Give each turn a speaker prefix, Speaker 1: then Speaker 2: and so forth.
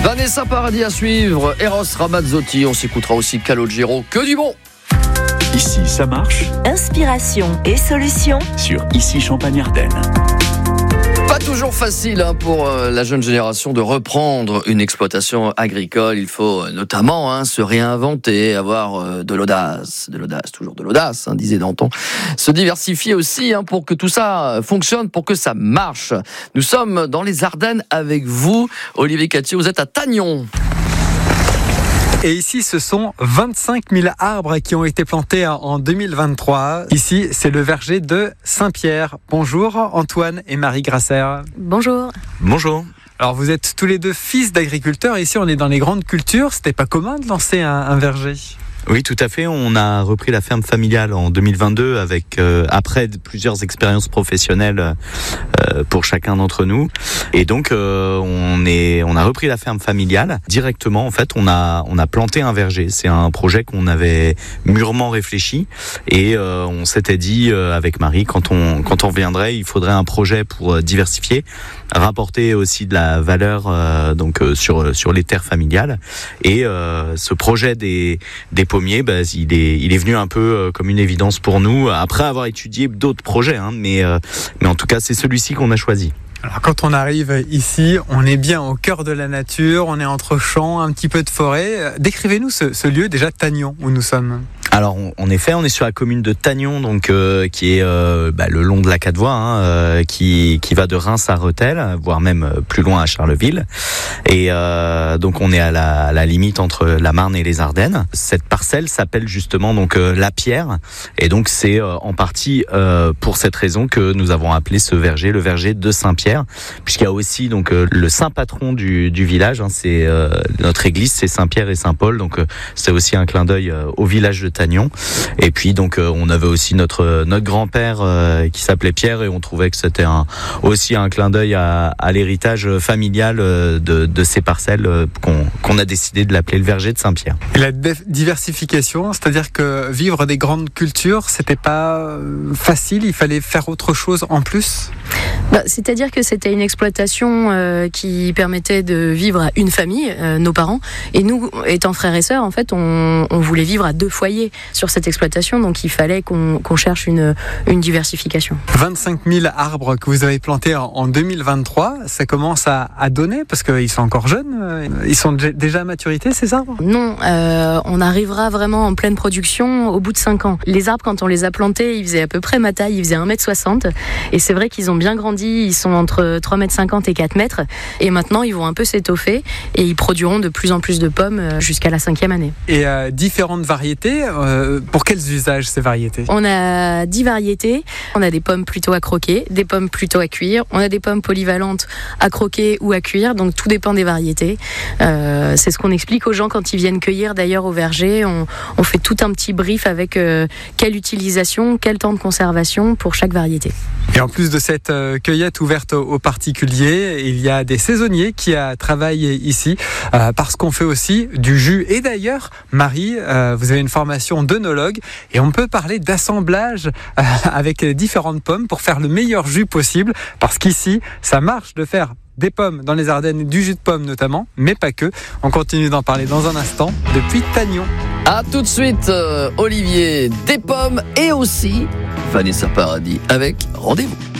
Speaker 1: Vanessa Paradis à suivre, Eros Ramazzotti, on s'écoutera aussi Calogero, que du bon.
Speaker 2: Ici, ça marche.
Speaker 3: Inspiration et solutions
Speaker 2: Sur Ici Champagne-Ardenne.
Speaker 1: Pas toujours facile pour la jeune génération de reprendre une exploitation agricole. Il faut notamment se réinventer, avoir de l'audace, toujours de l'audace, disait Danton. Se diversifier aussi pour que tout ça fonctionne, pour que ça marche. Nous sommes dans les Ardennes avec vous, Olivier Cattier, vous êtes à Tagnon.
Speaker 4: Et ici, ce sont 25 000 arbres qui ont été plantés en 2023. Ici, c'est le verger de Saint-Pierre. Bonjour Antoine et Marie Grasser.
Speaker 5: Bonjour.
Speaker 2: Bonjour.
Speaker 4: Alors vous êtes tous les deux fils d'agriculteurs. Ici, on est dans les grandes cultures. C'était pas commun de lancer un verger?
Speaker 6: Oui, tout à fait. On a repris la ferme familiale en 2022 avec après plusieurs expériences professionnelles pour chacun d'entre nous. Et donc on a repris la ferme familiale directement. En fait, on a planté un verger. C'est un projet qu'on avait mûrement réfléchi et on s'était dit avec Marie quand on viendrait, il faudrait un projet pour diversifier, rapporter aussi de la valeur sur les terres familiales. Et ce projet des pommiers, il est venu un peu comme une évidence pour nous, après avoir étudié d'autres projets, mais en tout cas c'est celui-ci qu'on a choisi.
Speaker 4: Alors quand on arrive ici, on est bien au cœur de la nature, on est entre champs, un petit peu de forêt. Décrivez-nous ce lieu déjà, Tagnon, où nous sommes.
Speaker 6: Alors en effet, on est sur la commune de Tagnon, donc qui est le long de la Quatre-Voies, qui va de Reims à Rethel, voire même plus loin à Charleville. Et donc on est à la limite entre la Marne et les Ardennes. Cette parcelle s'appelle justement donc la Pierre, et donc c'est en partie pour cette raison que nous avons appelé ce verger le verger de Saint-Pierre, puisqu'il y a aussi donc le saint patron du village. C'est notre église, c'est Saint-Pierre et Saint-Paul, donc c'est aussi un clin d'œil au village de Tagnon. Et puis donc on avait aussi notre grand-père qui s'appelait Pierre, et on trouvait que c'était aussi un clin d'œil à l'héritage familial de ces parcelles qu'on a décidé de l'appeler le verger de Saint-Pierre.
Speaker 4: Et la diversification, c'est-à-dire que vivre des grandes cultures, c'était pas facile, il fallait faire autre chose en plus?
Speaker 5: C'est-à-dire que c'était une exploitation qui permettait de vivre à une famille, nos parents, et nous, étant frères et sœurs, en fait, on voulait vivre à deux foyers sur cette exploitation, donc il fallait qu'on cherche une diversification. 25
Speaker 4: 000 arbres que vous avez plantés en 2023, ça commence à donner, parce qu'ils sont encore jeunes, ils sont déjà à maturité, ces arbres?
Speaker 5: Non, on arrivera vraiment en pleine production au bout de 5 ans. Les arbres, quand on les a plantés, ils faisaient à peu près ma taille, ils faisaient 1m60, et c'est vrai qu'ils ont bien grandi, ils sont entre 3,50 m et 4 m, et maintenant ils vont un peu s'étoffer, et ils produiront de plus en plus de pommes jusqu'à la 5e année.
Speaker 4: Et différentes variétés, pour quels usages ces variétés?
Speaker 5: On a 10 variétés, on a des pommes plutôt à croquer, des pommes plutôt à cuire, on a des pommes polyvalentes à croquer ou à cuire, donc tout dépend des variétés. C'est ce qu'on explique aux gens quand ils viennent cueillir d'ailleurs au verger, on fait tout un petit brief avec quelle utilisation, quel temps de conservation pour chaque variété.
Speaker 4: Et en plus de cette cueillette ouverte aux particuliers, il y a des saisonniers qui travaillent ici parce qu'on fait aussi du jus. Et d'ailleurs, Marie, vous avez une formation d'œnologue et on peut parler d'assemblage avec différentes pommes pour faire le meilleur jus possible, parce qu'ici, ça marche de faire des pommes dans les Ardennes, du jus de pomme notamment, mais pas que. On continue d'en parler dans un instant depuis Tagnon.
Speaker 1: A tout de suite, Olivier, des pommes et aussi Vanessa Paradis avec Rendez-vous.